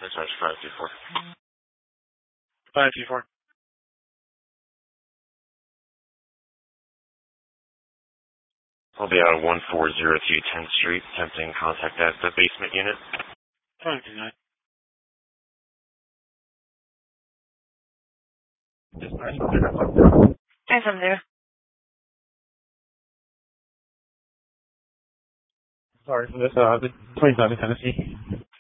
Dispatch 524. 524. I'll be out of 1402 10th Street, attempting contact at the basement unit. 529. Yes, I'm there. Sorry for this, the 27th Tennessee.